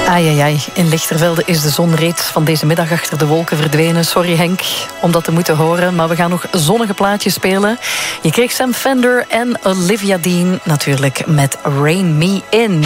Ai, in Lichtervelde is de zon reeds van deze middag achter de wolken verdwenen. Sorry Henk, om dat te moeten horen. Maar we gaan nog zonnige plaatjes spelen. Je kreeg Sam Fender en Olivia Dean natuurlijk met Rain Me In.